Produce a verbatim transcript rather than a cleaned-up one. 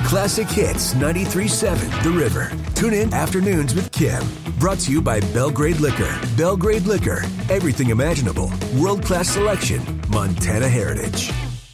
Classic Hits ninety-three point seven The River. Tune in Afternoons with Kim. Brought to you by Belgrade Liquor. Belgrade Liquor. Everything imaginable. World-class selection. Montana heritage.